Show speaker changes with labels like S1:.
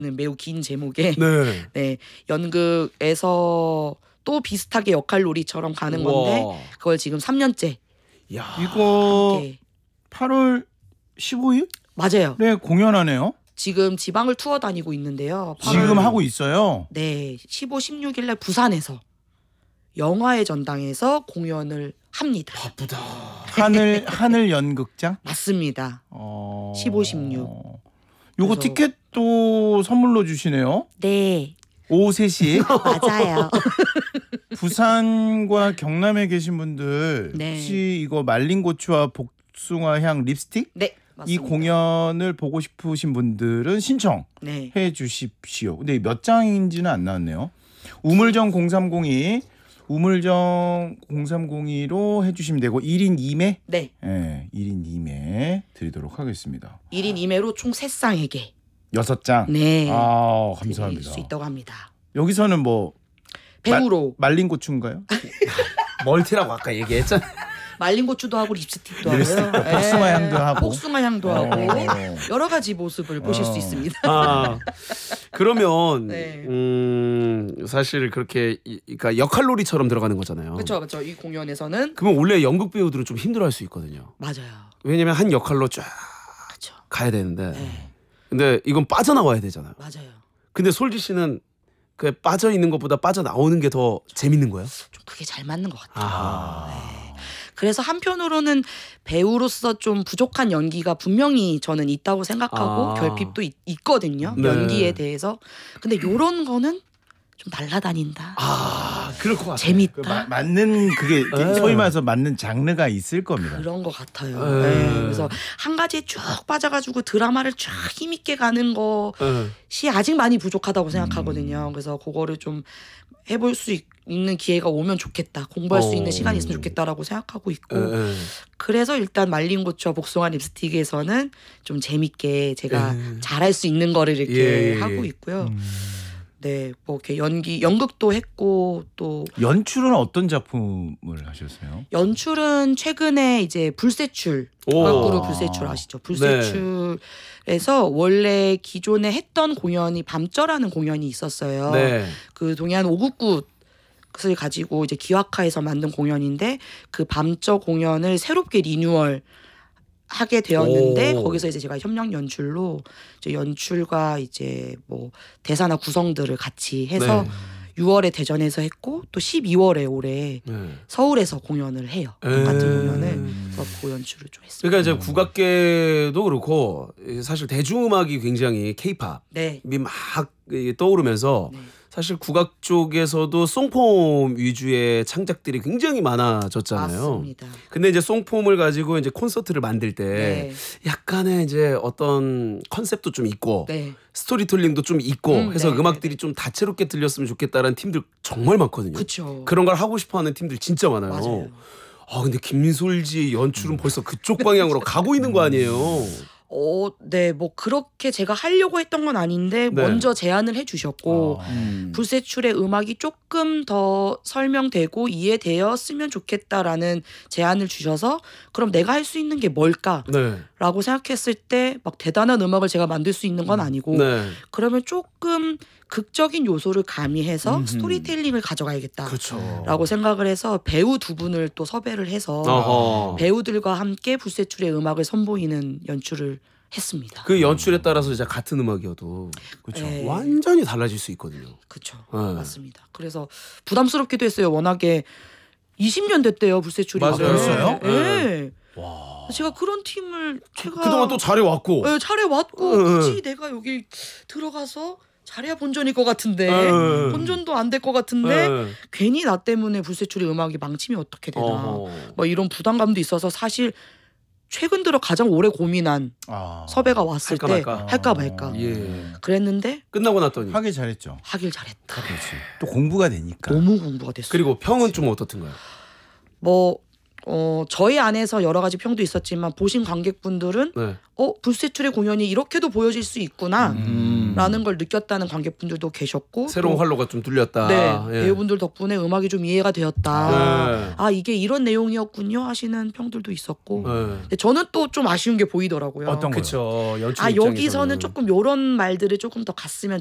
S1: 매우 긴 제목의
S2: 네.
S1: 네, 연극에서 또 비슷하게 역할놀이처럼 가는 건데
S2: 우와.
S1: 그걸 지금 3년째
S2: 야.
S3: 이거
S1: 함께
S3: 8월 15일?
S1: 맞아요.
S3: 네, 공연하네요.
S1: 지금 지방을 투어 다니고 있는데요.
S3: 지금 하고 있어요.
S1: 네, 15, 16일 날 부산에서 영화의 전당에서 공연을 합니다.
S2: 바쁘다.
S3: 하늘 연극장?
S1: 맞습니다. 15, 16.
S3: 요거
S1: 그래서-
S3: 티켓도 선물로 주시네요.
S1: 네,
S3: 오후 3시.
S1: 맞아요.
S3: 부산과 경남에 계신 분들
S1: 네.
S3: 혹시 이거 말린 고추와 복숭아 향 립스틱
S1: 네,
S3: 이
S1: 맞습니다.
S3: 공연을 보고 싶으신 분들은 신청해
S1: 네,
S3: 주십시오. 근데 몇 장인지는 안 나왔네요. 우물정 0302 우물정 0302로 해주시면 되고 1인 2매
S1: 네.
S3: 네, 1인 2매 드리도록 하겠습니다.
S1: 1인 2매로 총 3쌍에게
S3: 6장.
S1: 네,
S3: 아,
S1: 드릴
S3: 감사합니다.
S1: 수 있다고 합니다.
S3: 여기서는 뭐
S1: 배우로
S3: 말린 고추인가요?
S2: 멀티라고 아까 얘기했잖아.
S1: 말린 고추도 하고 립스틱도
S3: 립스틱,
S1: 하고요.
S3: 복숭아 향도 하고.
S1: 복숭아 향도 하고
S3: 어.
S1: 여러 가지 모습을 보실 수 있습니다.
S2: 아, 그러면
S1: 네.
S2: 사실 그렇게 그러니까 역할놀이처럼 들어가는 거잖아요.
S1: 그렇죠, 그렇죠. 이 공연에서는
S2: 그러면 원래 연극 배우들은 좀 힘들어할 수 있거든요.
S1: 맞아요.
S2: 왜냐면 한 역할로 쫙
S1: 그렇죠.
S2: 가야 되는데,
S1: 네,
S2: 근데 이건 빠져나와야 되잖아요.
S1: 맞아요.
S2: 근데 솔지 씨는 그 빠져 있는 것보다 빠져 나오는 게 더 재밌는 거예요?
S1: 좀 그게 잘 맞는 것 같아요.
S2: 아,
S1: 그래서 한편으로는 배우로서 좀 부족한 연기가 분명히 저는 있다고 생각하고
S2: 아.
S1: 결핍도 있거든요.
S2: 네.
S1: 연기에 대해서. 근데 요런 거는 좀 날라다닌다.
S2: 그럴 것 같아요.
S1: 재밌다.
S3: 맞는 그게
S2: 네.
S3: 소위 말해서 맞는 장르가 있을 겁니다.
S1: 그런 것 같아요.
S2: 네.
S1: 네. 그래서 한 가지에 쭉 빠져가지고 드라마를 쫙 힘있게 가는 것이 아직 많이 부족하다고 생각하거든요. 그래서 그거를 좀 해볼 수 있는 기회가 오면 좋겠다. 공부할 수 있는 시간이 있으면 좋겠다라고 생각하고 있고. 그래서 일단 말린 고추와 복숭아 립스틱에서는 좀 재밌게 제가 잘할 수 있는 거를 이렇게
S2: 예.
S1: 하고 있고요. 네, 뭐 이렇게 연극도 했고 또
S3: 연출은 어떤 작품을 하셨어요?
S1: 연출은 최근에 이제 불세출
S2: 오.
S1: 거꾸로 불세출 아시죠? 불세출에서 원래 기존에 했던 공연이 밤저라는 공연이 있었어요.
S2: 네.
S1: 그 동해안 오국굿을 가지고 이제 기획화해서 만든 공연인데 그 밤저 공연을 새롭게 리뉴얼 하게 되었는데
S2: 오.
S1: 거기서 이제 제가 협력 연출로 이제 연출과 이제 뭐 대사나 구성들을 같이 해서
S2: 네.
S1: 6월에 대전에서 했고 또 12월에 올해
S2: 네.
S1: 서울에서 공연을 해요. 똑같은 공연을. 그래서 그 연출을 좀 했습니다.
S2: 그러니까 이제 국악계도 그렇고 사실 대중음악이 굉장히 케이팝이
S1: 네.
S2: 막 떠오르면서
S1: 네.
S2: 사실 국악 쪽에서도 송폼 위주의 창작들이 굉장히 많아졌잖아요.
S1: 맞습니다.
S2: 근데 이제 송폼을 가지고 이제 콘서트를 만들 때
S1: 네.
S2: 약간의 이제 어떤 컨셉도 좀 있고
S1: 네.
S2: 스토리텔링도 좀 있고 해서
S1: 네,
S2: 음악들이 좀 다채롭게 들렸으면 좋겠다라는 팀들 정말 많거든요.
S1: 그렇죠.
S2: 그런 걸 하고 싶어하는 팀들 진짜 많아요.
S1: 맞아요.
S2: 근데 김솔지 연출은 벌써 그쪽 방향으로 가고 있는 거 아니에요?
S1: 네, 뭐 그렇게 제가 하려고 했던 건 아닌데
S2: 네.
S1: 먼저 제안을 해주셨고 불세출의 음악이 조금 더 설명되고 이해되었으면 좋겠다라는 제안을 주셔서 그럼 내가 할 수 있는 게 뭘까라고
S2: 네.
S1: 생각했을 때 막 대단한 음악을 제가 만들 수 있는 건 아니고
S2: 네.
S1: 그러면 조금 극적인 요소를 가미해서 스토리텔링을 가져가야겠다.
S2: 그렇죠.
S1: 라고 생각을 해서 배우 두 분을 또 섭외를 해서
S2: 어허.
S1: 배우들과 함께 불세출의 음악을 선보이는 연출을 했습니다.
S2: 그 연출에 따라서 이제 같은 음악이어도 그렇죠.
S1: 네.
S2: 완전히 달라질 수 있거든요.
S1: 그렇죠.
S2: 네.
S1: 맞습니다. 그래서 부담스럽기도 했어요. 워낙에 20년 됐대요. 불세출이.
S2: 맞아요.
S3: 벌써요?
S1: 네.
S3: 와.
S1: 제가 그런 팀을 제가
S2: 그동안 또 잘해왔고.
S1: 네, 잘해왔고
S2: 네.
S1: 굳이 내가 여기 들어가서 잘해야 본전일 것 같은데
S2: 네.
S1: 본전도 안 될 것 같은데
S2: 네.
S1: 괜히 나 때문에 불세출의 음악이 망치면 어떻게 되나
S2: 어허.
S1: 뭐 이런 부담감도 있어서 사실 최근 들어 가장 오래 고민한 섭외가 왔을
S2: 할까
S1: 때
S2: 말까?
S1: 할까 말까
S2: 예.
S1: 그랬는데
S2: 끝나고 났더니
S3: 하길 잘했죠.
S1: 하길 잘했다.
S3: 그렇지. 또 공부가 되니까.
S1: 너무 공부가 됐어요.
S2: 그리고 평은 좀 어떻든가요?
S1: 뭐 저희 안에서 여러 가지 평도 있었지만 보신 관객분들은
S2: 네.
S1: 불세출의 공연이 이렇게도 보여질 수 있구나 라는 걸 느꼈다는 관객분들도 계셨고
S2: 새로운
S1: 또
S2: 활로가 좀 뚫렸다.
S1: 네,
S2: 예.
S1: 배우분들 덕분에 음악이 좀 이해가 되었다.
S2: 네.
S1: 이게 이런 내용이었군요 하시는 평들도 있었고
S2: 네.
S1: 근데 저는 또 좀 아쉬운 게 보이더라고요.
S3: 어떤 거요?
S2: 그렇죠. 연출
S1: 여기서는
S2: 입장에서는.
S1: 조금 요런 말들을 조금 더 갔으면